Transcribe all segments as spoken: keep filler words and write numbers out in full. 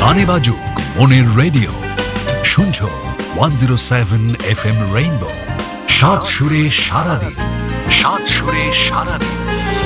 গানে বাজুক মনের রেডিও, শুনছো one zero seven F M rainbow, সাত সুরে সারাদিন, সাত সুরে সারাদিন।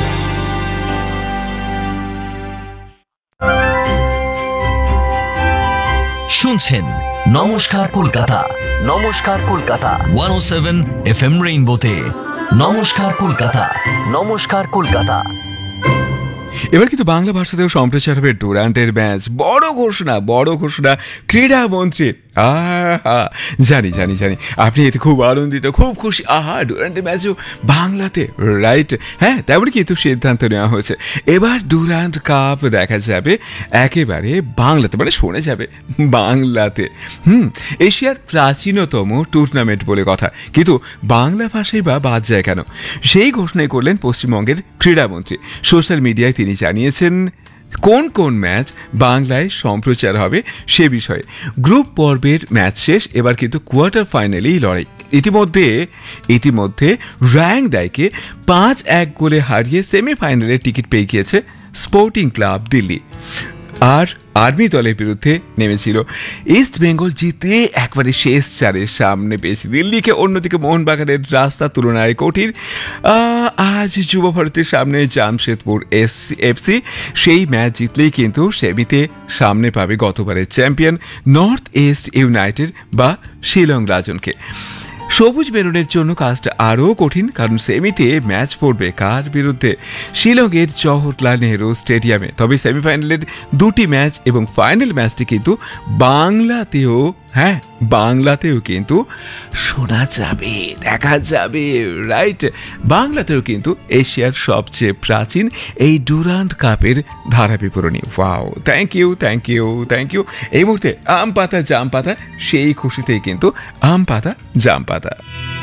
শুনছেন নমস্কার কলকাতা, নমস্কার কলকাতা ওয়ান ও সেভেন এফ এম রেইনবোতে। নমস্কার কলকাতা, নমস্কার কলকাতা। এবার কিন্তু বাংলা ভাষাতেও সম্প্রচার হবে ডুরান্টের ম্যাচ। বড় ঘোষণা, বড় ঘোষণা ক্রীড়ামন্ত্রীর। আহা, জানি জানি জানি আপনি এতে খুব আনন্দিত, খুব খুশি। আহা, ডুরান্টের ম্যাচও বাংলাতে, রাইট? হ্যাঁ, তেমনই কিন্তু সিদ্ধান্ত নেওয়া হয়েছে। এবার ডুরান্ট কাপ দেখা যাবে একেবারে বাংলাতে, মানে শোনা যাবে বাংলাতে। হুম এশিয়ার প্রাচীনতম টুর্নামেন্ট বলে কথা, কিন্তু বাংলা ভাষায় বা বাদ যায় কেন? সেই ঘোষণাই করলেন পশ্চিমবঙ্গের ক্রীড়ামন্ত্রী। সোশ্যাল মিডিয়ায় তিনি জানিয়েছেন কোন কোন ম্যাচ বাংলায় সম্প্রচার হবে সে বিষয়ে। গ্রুপ পর্বের ম্যাচ শেষ, এবার কিন্তু কোয়ার্টার ফাইনালেই লড়াই। ইতিমধ্যে ইতিমধ্যে র্যাং দায়কে পাঁচ এক গোলে হারিয়ে সেমিফাইনালে টিকিট পেয়ে গিয়েছে স্পোর্টিং ক্লাব দিল্লি। আর আর্মি দলের বিরুদ্ধে নেমেছিল ইস্ট বেঙ্গল, জিতে একবারে শেষ চারের সামনে পেয়েছে দিল্লিকে। অন্যদিকে মোহনবাগানের রাস্তা তুলনায় কঠিন। আজ যুব ভারতের সামনে জামশেদপুর এফসি, সেই ম্যাচ জিতলেই কিন্তু সেমিতে সামনে পাবে গতবারের চ্যাম্পিয়ন নর্থ ইস্ট ইউনাইটেড বা শিলং রাজনকে। সবুজ মেরুনের জন্য কাজটা আরও কঠিন, কারণ সেমিতে ম্যাচ পড়বে কার বিরুদ্ধে? শিলংয়ের জওহরলাল নেহরু স্টেডিয়ামে। তবে সেমিফাইনালের দুটি ম্যাচ এবং ফাইনাল ম্যাচটি কিন্তু বাংলাতেও, হ্যাঁ বাংলাতেও কিন্তু শোনা যাবে, দেখা যাবে, রাইট? বাংলাতেও কিন্তু এশিয়ার সবচেয়ে প্রাচীন এই ডুরান্ট কাপের ধারা বিবরণী। Wow, thank you thank you thank you এই মুহূর্তে আম পাতা জাম পাতা, সেই খুশিতেই কিন্তু আম পাতা জাম পাতা।